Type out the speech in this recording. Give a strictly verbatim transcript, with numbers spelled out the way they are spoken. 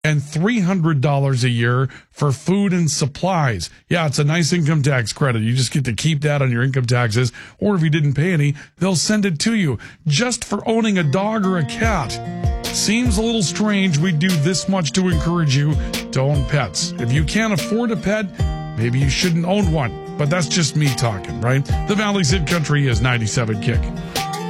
and three hundred dollars a year for food and supplies. Yeah, it's a nice income tax credit. You just get to keep that on your income taxes, or if you didn't pay any, they'll send it to you just for owning a dog or a cat. Seems a little strange we do this much to encourage you to own pets. If you can't afford a pet, maybe you shouldn't own one. But that's just me talking, right? The Valley's Hit Country is ninety-seven Kick.